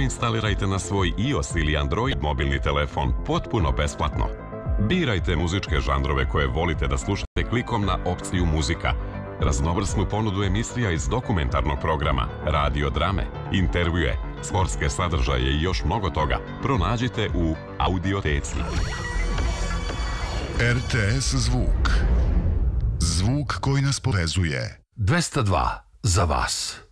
instalirajte na svoj iOS ili Android mobilni telefon potpuno besplatno. Birajte muzičke žanrove koje volite da slušate klikom na opciju muzika. Raznovrsnu ponudu emisija iz dokumentarnog programa, radio drame, intervjue, sportske sadržaje i još mnogo toga pronađite u Audioteci. RTS Zvuk. Zvuk koji nas povezuje. 202 za vas.